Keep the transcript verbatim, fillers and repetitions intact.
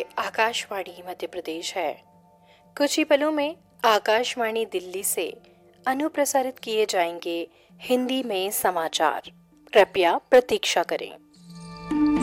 आकाशवाणी मध्य प्रदेश है। कुछ ही पलों में आकाशवाणी दिल्ली से अनुप्रसारित किए जाएंगे हिंदी में समाचार। कृपया प्रतीक्षा करें।